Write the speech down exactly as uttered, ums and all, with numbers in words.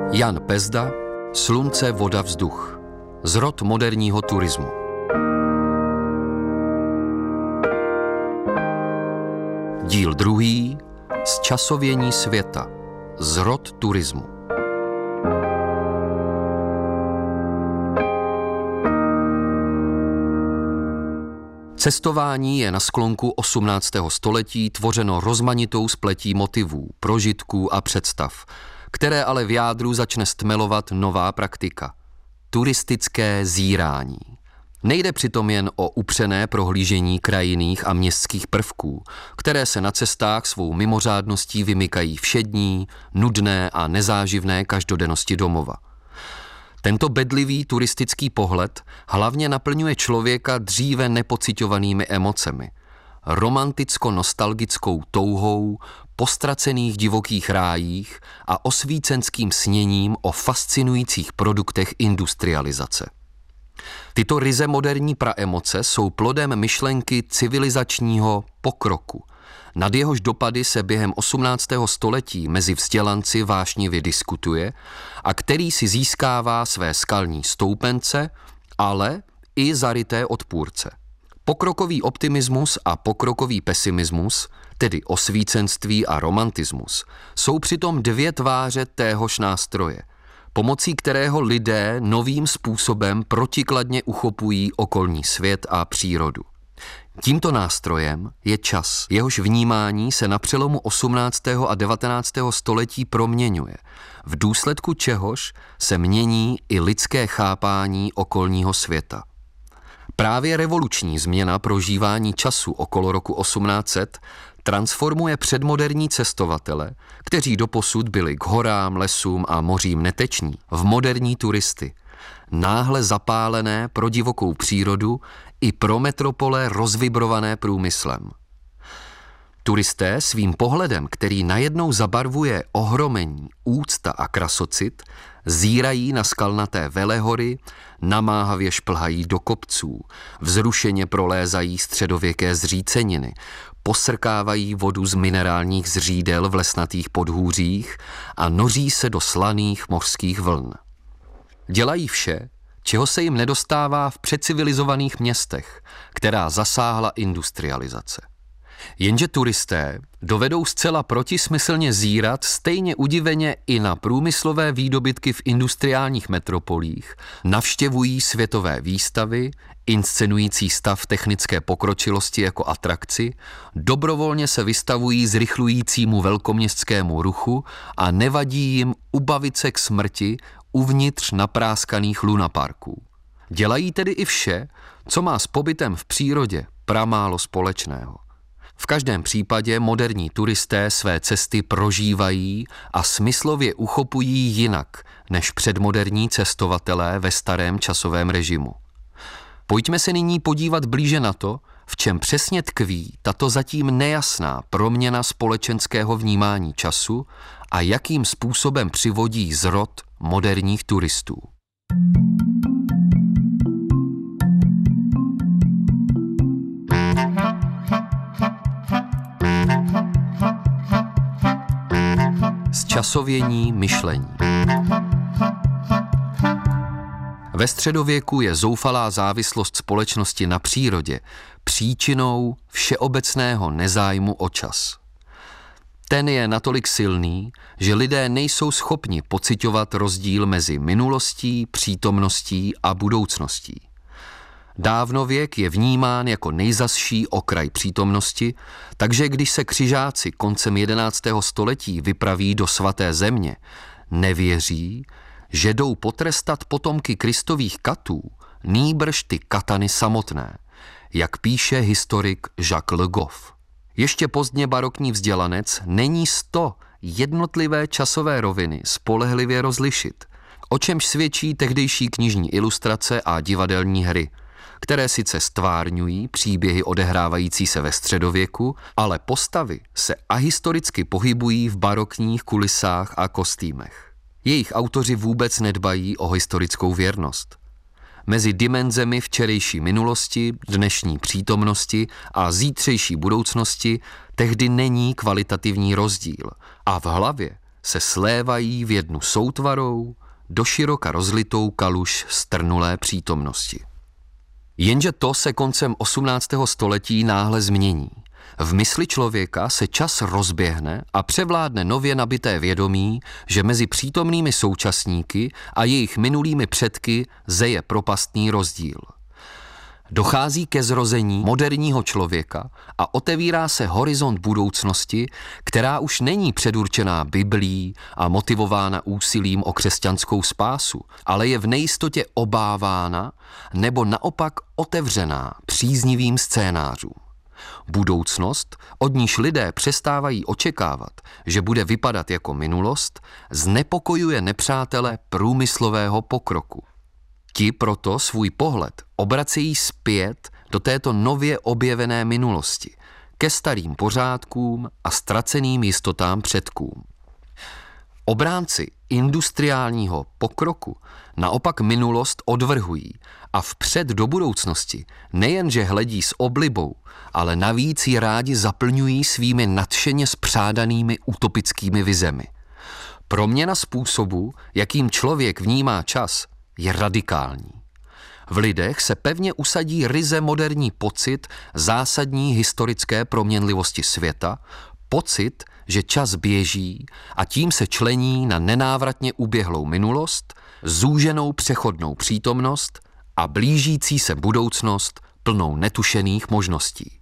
Jan Pezda, Slunce, voda, vzduch. Zrod moderního turismu. Díl druhý. Zčasovění světa. Zrod turismu. Cestování je na sklonku osmnáctého století tvořeno rozmanitou spletí motivů, prožitků a představ, které ale v jádru začne stmelovat nová praktika. Turistické zírání. Nejde přitom jen o upřené prohlížení krajinných a městských prvků, které se na cestách svou mimořádností vymykají všední, nudné a nezáživné každodennosti domova. Tento bedlivý turistický pohled hlavně naplňuje člověka dříve nepociťovanými emocemi, romanticko-nostalgickou touhou po ztracených divokých rájích a osvícenským sněním o fascinujících produktech industrializace. Tyto ryze moderní praemoce jsou plodem myšlenky civilizačního pokroku, nad jehož dopady se během osmnáctého století mezi vzdělanci vášnivě diskutuje a který si získává své skalní stoupence, ale i zaryté odpůrce. Pokrokový optimismus a pokrokový pesimismus, tedy osvícenství a romantismus, jsou přitom dvě tváře téhož nástroje, pomocí kterého lidé novým způsobem protikladně uchopují okolní svět a přírodu. Tímto nástrojem je čas, jehož vnímání se na přelomu osmnáctého a devatenáctého století proměňuje, v důsledku čehož se mění i lidské chápání okolního světa. Právě revoluční změna prožívání času okolo roku osmnáct set transformuje předmoderní cestovatele, kteří doposud byli k horám, lesům a mořím neteční, v moderní turisty, náhle zapálené pro divokou přírodu i pro metropole rozvibrované průmyslem. Turisté svým pohledem, který najednou zabarvuje ohromení, úcta a krasocit, zírají na skalnaté velehory, namáhavě šplhají do kopců, vzrušeně prolézají středověké zříceniny, posrkávají vodu z minerálních zřídel v lesnatých podhůřích a noří se do slaných mořských vln. Dělají vše, čeho se jim nedostává v předcivilizovaných městech, která zasáhla industrializace. Jenže turisté dovedou zcela protismyslně zírat stejně udiveně i na průmyslové výdobytky v industriálních metropolích, navštěvují světové výstavy, inscenující stav technické pokročilosti jako atrakci, dobrovolně se vystavují zrychlujícímu velkoměstskému ruchu a nevadí jim ubavit se k smrti uvnitř napráskaných lunaparků. Dělají tedy i vše, co má s pobytem v přírodě pramálo společného. V každém případě moderní turisté své cesty prožívají a smyslově uchopují jinak než předmoderní cestovatelé ve starém časovém režimu. Pojďme se nyní podívat blíže na to, v čem přesně tkví tato zatím nejasná proměna společenského vnímání času a jakým způsobem přivodí zrod moderních turistů. Zčasovění myšlení. Ve středověku je zoufalá závislost společnosti na přírodě příčinou všeobecného nezájmu o čas. Ten je natolik silný, že lidé nejsou schopni pociťovat rozdíl mezi minulostí, přítomností a budoucností. Dávnověk je vnímán jako nejzazší okraj přítomnosti, takže když se křižáci koncem jedenáctého století vypraví do svaté země, nevěří, že jdou potrestat potomky Kristových katů, nýbrž ty katany samotné, jak píše historik Jacques Le Goff. Ještě pozdně barokní vzdělanec není sto jednotlivé časové roviny spolehlivě rozlišit, o čemž svědčí tehdejší knižní ilustrace a divadelní hry, které sice stvárňují příběhy odehrávající se ve středověku, ale postavy se ahistoricky pohybují v barokních kulisách a kostýmech. Jejich autoři vůbec nedbají o historickou věrnost. Mezi dimenzemi včerejší minulosti, dnešní přítomnosti a zítřejší budoucnosti tehdy není kvalitativní rozdíl a v hlavě se slévají v jednu soutvarou, doširoka rozlitou kaluž strnulé přítomnosti. Jenže to se koncem osmnáctého století náhle změní. V mysli člověka se čas rozběhne a převládne nově nabité vědomí, že mezi přítomnými současníky a jejich minulými předky zeje propastný rozdíl. Dochází ke zrození moderního člověka a otevírá se horizont budoucnosti, která už není předurčená Biblií a motivována úsilím o křesťanskou spásu, ale je v nejistotě obávána nebo naopak otevřená příznivým scénářům. Budoucnost, od níž lidé přestávají očekávat, že bude vypadat jako minulost, znepokojuje nepřátele průmyslového pokroku. Ti proto svůj pohled obracejí zpět do této nově objevené minulosti, ke starým pořádkům a ztraceným jistotám předkům. Obránci industriálního pokroku naopak minulost odvrhují a vpřed do budoucnosti nejenže hledí s oblibou, ale navíc ji rádi zaplňují svými nadšeně spřádanými utopickými vizemi. Proměna způsobu, jakým člověk vnímá čas, je radikální. V lidech se pevně usadí ryze moderní pocit zásadní historické proměnlivosti světa, pocit, že čas běží a tím se člení na nenávratně uběhlou minulost, zúženou přechodnou přítomnost a blížící se budoucnost plnou netušených možností.